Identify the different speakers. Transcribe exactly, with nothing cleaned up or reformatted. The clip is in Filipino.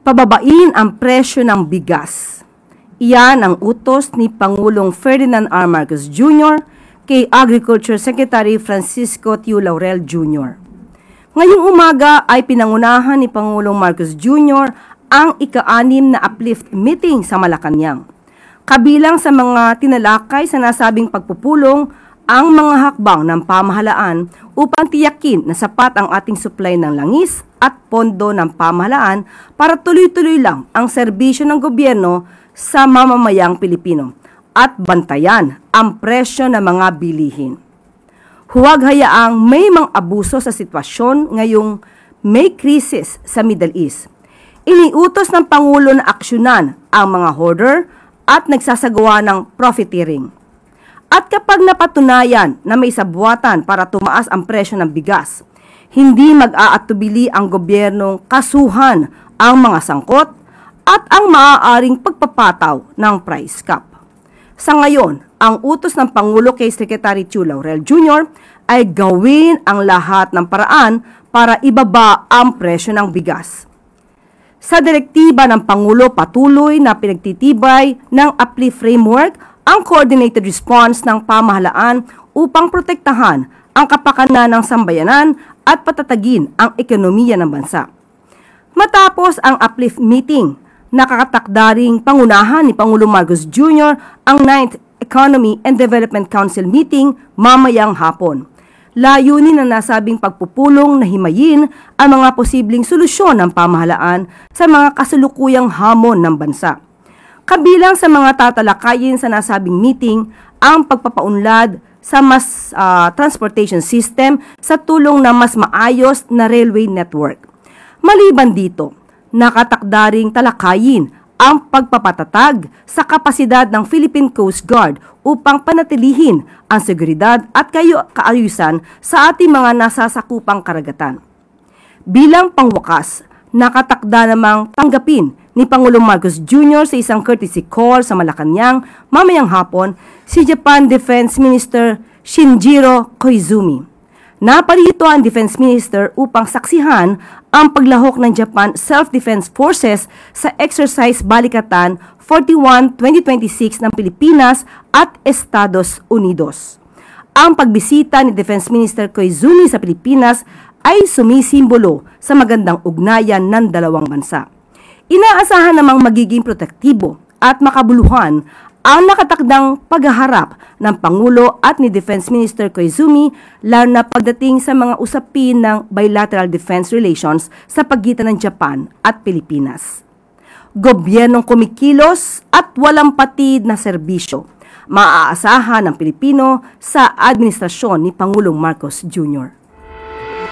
Speaker 1: pababain ang presyo ng bigas. Iyan ang utos ni Pangulong Ferdinand R. Marcos Junior kay Agriculture Secretary Francisco Tiu Laurel Junior Ngayong umaga ay pinangunahan ni Pangulong Marcos Junior ang ika-anim na uplift meeting sa Malacanang. Kabilang sa mga tinalakay sa nasabing pagpupulong ang mga hakbang ng pamahalaan upang tiyakin na sapat ang ating supply ng langis at pondo ng pamahalaan para tuloy-tuloy lang ang serbisyo ng gobyerno sa mamamayang Pilipino at bantayan ang presyo ng mga bilihin. Huwag hayaang may mga abuso sa sitwasyon ngayong may krisis sa Middle East. Iniutos ng Pangulo na aksyonan ang mga hoarder at nagsasagawa ng profiteering. At kapag napatunayan na may sabwatan para tumaas ang presyo ng bigas, hindi mag-aatubili ang gobyernong kasuhan ang mga sangkot at ang maaaring pagpapataw ng price cap. Sa ngayon, ang utos ng Pangulo kay Secretary Tiu Laurel Junior ay gawin ang lahat ng paraan para ibaba ang presyo ng bigas. Sa direktiba ng Pangulo, patuloy na pinagtitibay ng uplift framework ang coordinated response ng pamahalaan upang protektahan ang kapakanan ng sambayanan at patatagin ang ekonomiya ng bansa. Matapos ang uplift meeting, nakakatakdaring pangunahan ni Pangulong Marcos Junior ang ninth Economy and Development Council meeting mamayang hapon. Layunin na nasabing pagpupulong na himayin ang mga posibleng solusyon ng pamahalaan sa mga kasalukuyang hamon ng bansa. Kabilang sa mga tatalakayin sa nasabing meeting ang pagpapaunlad sa mas uh, transportation system sa tulong ng mas maayos na railway network. Maliban dito, nakatakdaring talakayin ang pagpapatatag sa kapasidad ng Philippine Coast Guard upang panatilihin ang seguridad at kaayusan sa ating mga nasasakupang karagatan. Bilang pangwakas, nakatakda namang tanggapin ni Pangulong Marcos Junior sa isang courtesy call sa Malacanang mamayang hapon si Japan Defense Minister Shinjiro Koizumi. Naparito ang Defense Minister upang saksihan ang paglahok ng Japan Self-Defense Forces sa Exercise Balikatan forty-one twenty twenty-six ng Pilipinas at Estados Unidos. Ang pagbisita ni Defense Minister Koizumi sa Pilipinas ay sumisimbolo sa magandang ugnayan ng dalawang bansa. Inaasahan namang magiging protektibo at makabuluhan ang nakatakdang paghaharap ng Pangulo at ni Defense Minister Koizumi lalo na pagdating sa mga usapin ng bilateral defense relations sa pagitan ng Japan at Pilipinas. Gobyernong kumikilos at walang patid na serbisyo, maaasahan ng Pilipino sa administrasyon ni Pangulong Marcos Junior